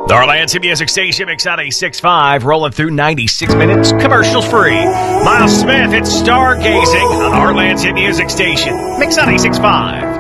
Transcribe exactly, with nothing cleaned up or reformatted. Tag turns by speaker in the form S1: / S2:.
S1: The Heartland Music Station, Mix ninety-six point five, rolling through ninety-six minutes, commercials free. Miles Smith, it's stargazing on the Heartland Music Station, Mix ninety-six point five.